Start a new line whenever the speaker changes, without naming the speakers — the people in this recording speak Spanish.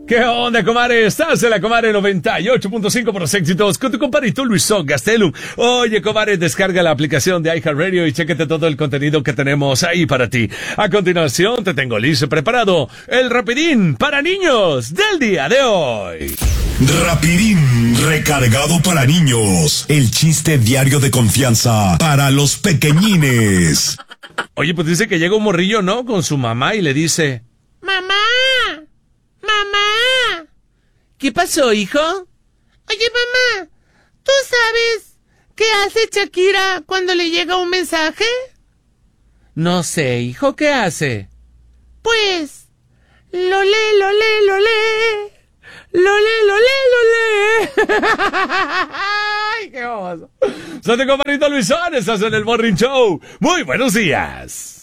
¿Qué onda, comadre? Estás en la comadre 98.5 por los éxitos con tu compadrito Luisón Gastelum. Oye, comadre, descarga la aplicación de iHeartRadio y chéquete todo el contenido que tenemos ahí para ti. A continuación, te tengo listo y preparado el rapidín para niños del día de hoy.
Rapidín recargado para niños. El chiste diario de confianza para los pequeñines.
Oye, pues dice que llega un morrillo, ¿no? Con su mamá y le dice...
¡Mamá! ¡Mamá!
¿Qué pasó, hijo?
Oye, mamá, ¿tú sabes qué hace Shakira cuando le llega un mensaje?
No sé, hijo, ¿qué hace?
Pues, lo lee, lo lee, lo lee. Lo lee, lo lee, lo lee.
¡Ay, qué baboso! Soy tu compadrito Luisón, estás en el Morning Show. Muy buenos días.